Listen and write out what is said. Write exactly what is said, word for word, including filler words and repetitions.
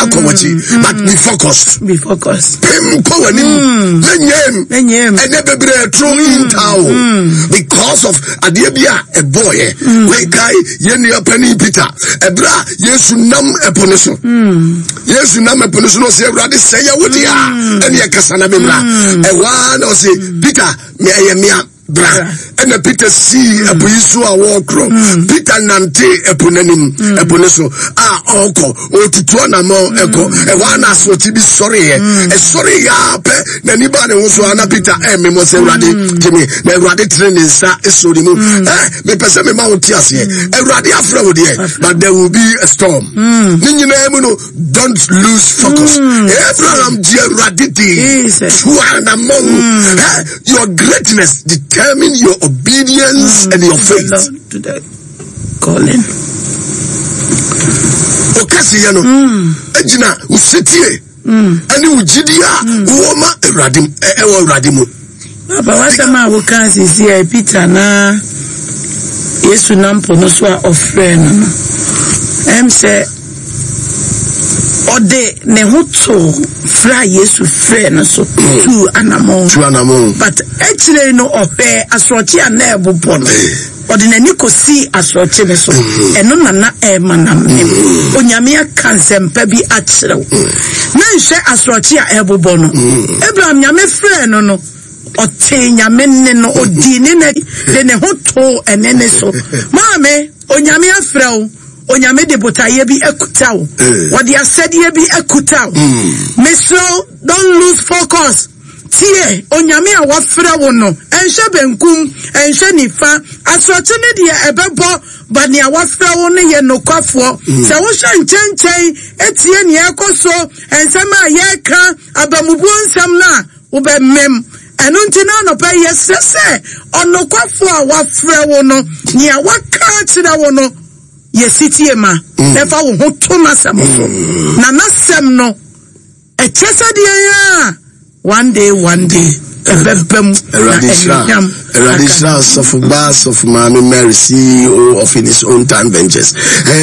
akowachi, but be focused. Be focused. Pim kowanim. Lenyem. Lenyem. And never be a true in town. Because of Adebia, a boy. We guy, Yeni Penny Peter. Ebra, Yesu nam eponeso. Yesu nam eponeso no se Radi say Yawodia. And Yakasana Bimra. A one or say, Peter, me I bra and a Peter see a polisu a walk room Peter Nante a punanim a puneso ah oko or to tuana mo echo a one as what to be sorry a sorry ya pe anybody who so ana Peter eh me must say ready to me me ready training sa is so the eh me person me mount here a ready afro there but there will be a storm no don't lose focus Abraham dear ready tuana mo your greatness determine your obedience mm, and your faith to the calling. Okasi yano ejina usetie ani ujidia uoma eradim ewo eradimu baba wasema wokansi si Peter na Yesu nampo no so ofre no em say ode ne hoto fra Yesu frɛ no so tu anamon tu anamon but actually no ope asrochi ana ebobo no ode nani kosi asrochi ne so eno nana e manam onyame aka nsɛmpa bi akyerɛw na nhwɛ asrochi a ebobo no Abraham nyame frɛ no no ote nyame ne no odi ne ne ne hoto enene so maame onyame afrɛw onyame de botaye bi ekutaw what they said ye bi ekutaw mesro don't lose focus tie onyame a wafra wo no enhwe benkum enhwe nifa asoche ne de ebebo ba ne a wafra wo ne ye nokwafo se wo hwe nchenchen etie ne ekoso ensem a ye ka abamubu nsem na wo be mem eno ntina no pa yesese onokwafo a wafra wo no ne a waka tira wo no yesiti ema nefa wo hoto na samoso na nasem no e chesa de ya one day one day ebebem eradisha eradisha of bass of Mami Mary C E O of his own time ventures